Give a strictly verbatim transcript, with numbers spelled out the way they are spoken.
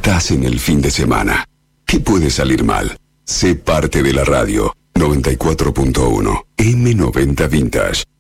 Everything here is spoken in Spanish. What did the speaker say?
estás en el fin de semana. ¿Qué puede salir mal? Sé parte de la radio. noventa y cuatro punto uno M noventa Vintage.